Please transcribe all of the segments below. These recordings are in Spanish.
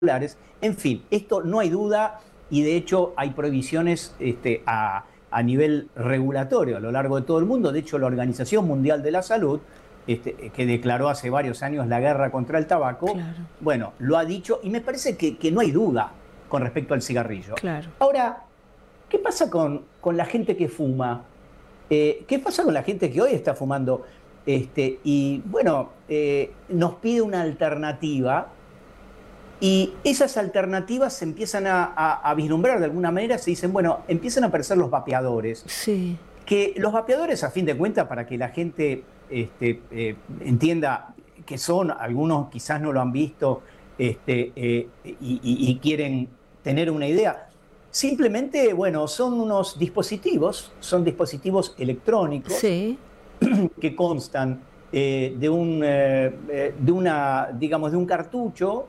En fin, esto no hay duda y de hecho hay prohibiciones a nivel regulatorio a lo largo de todo el mundo. De hecho, la Organización Mundial de la Salud, que declaró hace varios años la guerra contra el tabaco, Claro, bueno, lo ha dicho y me parece que no hay duda con respecto al cigarrillo. claro. Ahora, ¿qué pasa con la gente que fuma? ¿Qué pasa con la gente que hoy está fumando? Y bueno, nos pide una alternativa y esas alternativas se empiezan a vislumbrar de alguna manera, se dicen, bueno, empiezan a aparecer los vapeadores. Sí, Que los vapeadores, a fin de cuentas, para que la gente entienda que son, algunos quizás no lo han visto y quieren tener una idea, simplemente, bueno, son dispositivos electrónicos sí. que constan digamos, de un cartucho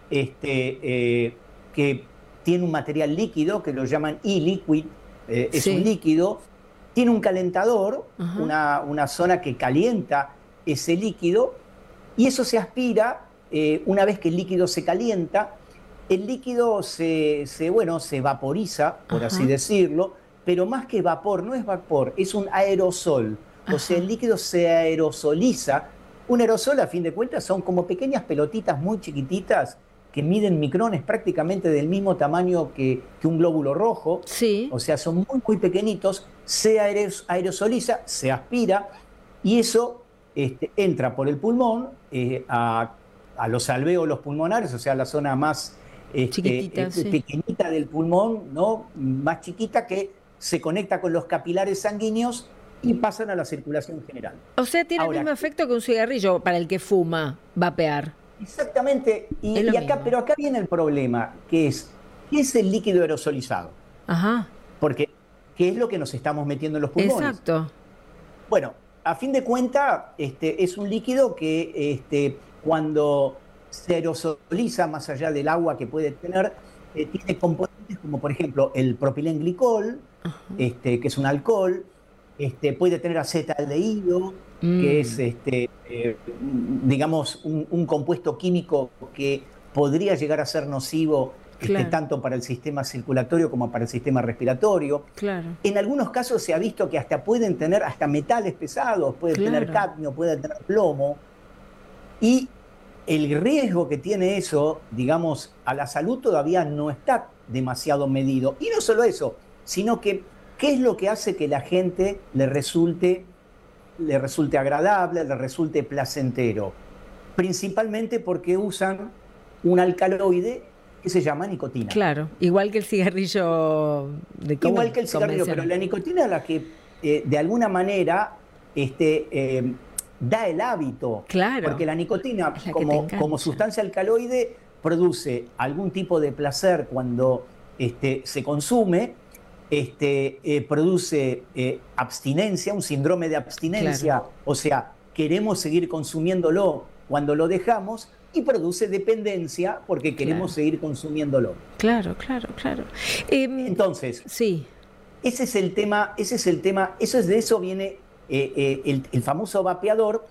que tiene un material líquido que lo llaman e-liquid, es un Sí, líquido, tiene un calentador, ajá, una zona que calienta ese líquido y eso se aspira. Una vez que el líquido se calienta, el líquido bueno, se vaporiza, por así ajá, decirlo, pero más que vapor, no es vapor, es un aerosol. O sea, el ajá. líquido se aerosoliza. Un aerosol, a fin de cuentas, son como pequeñas pelotitas muy chiquititas que miden micrones prácticamente del mismo tamaño que un glóbulo rojo. Sí, O sea, son muy, muy pequeñitos, se aerosoliza, se aspira y eso entra por el pulmón a los alvéolos pulmonares, o sea, la zona más chiquitita, sí. pequeñita del pulmón, ¿no? Más chiquita, que se conecta con los capilares sanguíneos y pasan a la circulación general. O sea, tiene el Ahora, mismo efecto que un cigarrillo para el que fuma, vapear. exactamente, Es lo pero mismo. acá viene el problema, que es, ¿qué es el líquido aerosolizado? Ajá, Porque, ¿qué es lo que nos estamos metiendo en los pulmones? exacto. Bueno, a fin de cuentas, es un líquido que cuando se aerosoliza, más allá del agua que puede tener, tiene componentes como, por ejemplo, el propilenglicol, Ajá. que es un alcohol, puede tener acetaldehído, que es, Mm, digamos, un compuesto químico que podría llegar a ser nocivo claro, tanto para el sistema circulatorio como para el sistema respiratorio. claro, En algunos casos se ha visto que hasta pueden tener hasta metales pesados, pueden tener claro. cadmio, pueden tener plomo, y el riesgo que tiene eso, digamos, a la salud todavía no está demasiado medido. Y no solo eso, sino que qué es lo que hace que la gente le resulte agradable, le resulte placentero. Principalmente porque usan un alcaloide que se llama nicotina. Claro, igual que el cigarrillo de Igual común, que el cigarrillo, pero convencional. la nicotina es la que de alguna manera da el hábito, porque Claro, la nicotina es la que te como engancha. sustancia alcaloide produce algún tipo de placer cuando se consume, produce abstinencia, un síndrome de Claro, abstinencia, o sea, queremos seguir consumiéndolo cuando lo dejamos y produce dependencia porque queremos claro, seguir consumiéndolo. claro, claro, claro. Em, Entonces, sí, ese es el tema, ese es el tema, de eso viene el famoso vapeador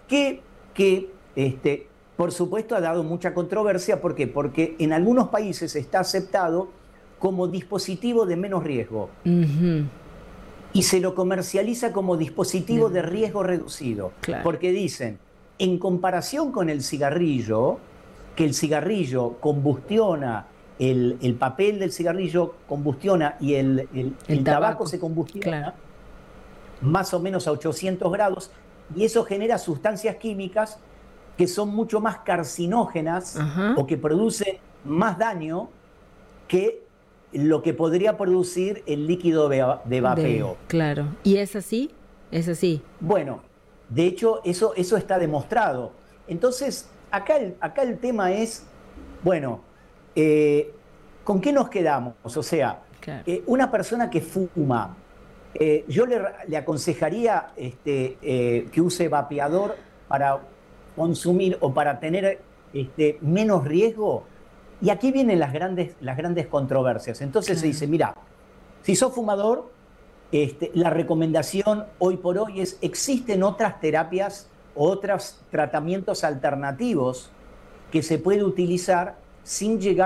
que por supuesto ha dado mucha controversia. ¿Por qué? Porque en algunos países está aceptado como dispositivo de menos riesgo ujú, y se lo comercializa como de dispositivo de menos riesgo. riesgo reducido, Claro, porque dicen, en comparación con el cigarrillo, que el cigarrillo combustiona, el papel del cigarrillo combustiona y el el tabaco tabaco, se claro, combustiona más o menos a 800 grados y eso genera sustancias químicas que son mucho más carcinógenas ajá, o que producen más daño que lo que podría producir el líquido de vapeo. claro. ¿Y es así? Es así, Bueno, de hecho, eso está demostrado. Entonces, acá el tema es, bueno, eh, ¿con qué nos quedamos? O sea, claro. una persona que fuma, yo le aconsejaría que use vapeador para consumir o para tener menos riesgo. Y aquí vienen las grandes controversias. Entonces se Claro, dice, mira, si sos fumador, la recomendación hoy por hoy es, existen otras terapias, otros tratamientos alternativos que se puede utilizar sin llegar